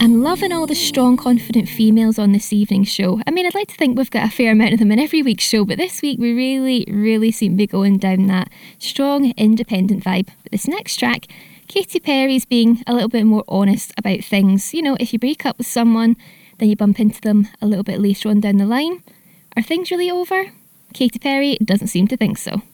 I'm loving all the strong, confident females on this evening's show. I mean, I'd like to think we've got a fair amount of them in every week's show, but this week we really seem to be going down that strong, independent vibe. But this next track, Katy Perry's being a little bit more honest about things. You know, if you break up with someone, then you bump into them a little bit later on down the line. Are things really over? Katy Perry doesn't seem to think so.